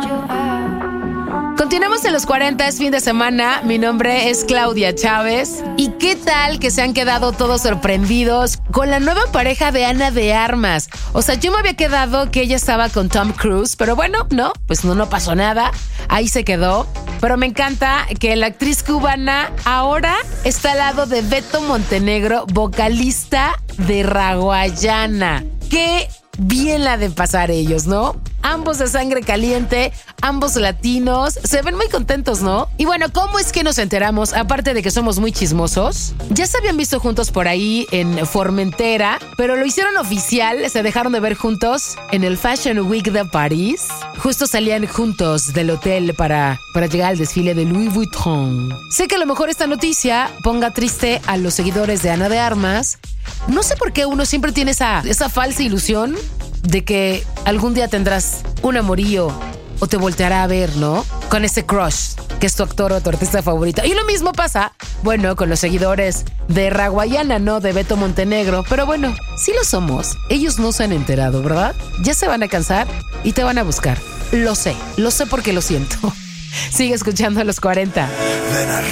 Continuamos en los 40, es fin de semana. Mi nombre es Claudia Chávez. ¿Y qué tal que se han quedado todos sorprendidos con la nueva pareja de Ana de Armas? O sea, yo me había quedado que ella estaba con Tom Cruise, pero bueno, no pasó nada. Ahí se quedó. Pero me encanta que la actriz cubana ahora está al lado de Beto Montenegro, vocalista de Raguayana. ¡Qué bien la de pasar ellos, ¿no? Ambos de sangre caliente, ambos latinos, se ven muy contentos, ¿no? Y bueno, ¿cómo es que nos enteramos? Aparte de que somos muy chismosos, ya se habían visto juntos por ahí en Formentera, pero lo hicieron oficial, se dejaron de ver juntos en el Fashion Week de París. Justo salían juntos del hotel para llegar al desfile de Louis Vuitton. Sé que a lo mejor esta noticia ponga triste a los seguidores de Ana de Armas. No sé por qué uno siempre tiene esa falsa ilusión de que algún día tendrás un amorío o te volteará a ver, ¿no? Con ese crush que es tu actor o tu artista favorito. Y lo mismo pasa, bueno, con los seguidores de Raguayana, ¿no? De Beto Montenegro. Pero bueno, sí lo somos. Ellos no se han enterado, ¿verdad? Ya se van a cansar y te van a buscar. Lo sé porque lo siento. Sigue escuchando a los 40.